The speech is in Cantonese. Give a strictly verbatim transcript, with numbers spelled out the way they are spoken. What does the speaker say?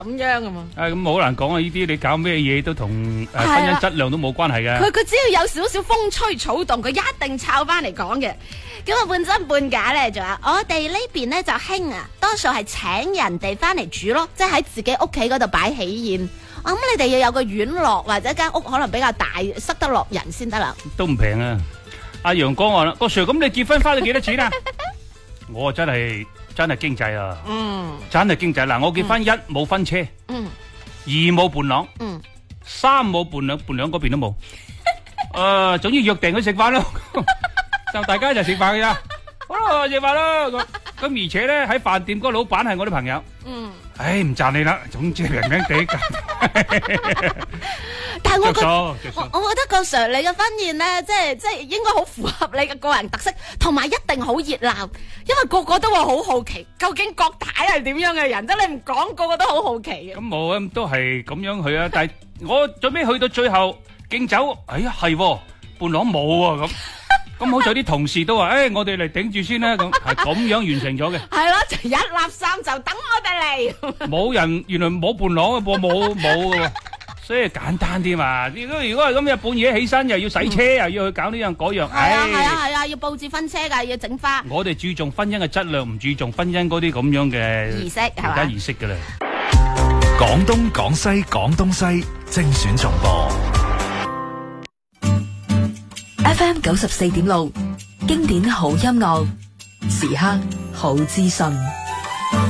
咁樣噶嘛？ 啊，咁好難講啊！呢啲你搞咩嘢都同誒婚姻質量都冇關係嘅。 佢佢只要有少少風吹草動，佢一定抄翻嚟講嘅。咁啊，半真半假咧，仲有我哋呢邊咧就興啊，多數係請人哋翻嚟煮咯，即係喺自己屋企嗰度擺喜宴。我諗你哋要有個院落或者間屋可能比較大，塞得落人先得啦。 都唔平啊！阿陽光話啦，個 Sir 咁你結婚花咗幾多錢啊？我真係真係經濟啊！嗯，真係經濟嗱，我結婚一冇婚車，嗯，二冇伴郎，嗯，三冇伴娘，伴娘嗰邊都冇。誒，總之約定佢食飯咯，就大家一齊食飯嘅咋。好啦，食飯啦咁。咁而且咧喺飯店嗰個老闆係我啲朋友。嗯。唉，唔讚你啦，總之平平地。 但係我覺我我覺得個 Sir 你嘅婚宴咧，即係即係應該好符合你嘅個人特色，同埋一定好熱鬧，因為個個都會好好奇，究竟郭太係點樣嘅人？即係你唔講，個個都好好奇嘅。 咁我咁都係咁樣去啊，但係我最尾去到最後敬酒，哎呀係伴郎冇啊咁。咁好在啲同事都話，誒，我哋嚟頂住先啦，咁係咁樣完成咗嘅。 係咯，就一立三就等我哋嚟。 冇人，原來冇伴郎嘅噃，冇冇嘅，所以簡單啲嘛。如果如果係咁，日半夜起身又要洗車，又要去搞呢樣嗰樣， 係啊係啊係啊，要佈置婚車㗎，要整花。 我哋注重婚姻嘅質量，唔注重婚姻嗰啲咁樣嘅儀式，係嘛？ 而家儀式㗎啦。 廣東廣西廣東西精選重播。 F M 九十四點六，經典好音樂，時刻好資訊。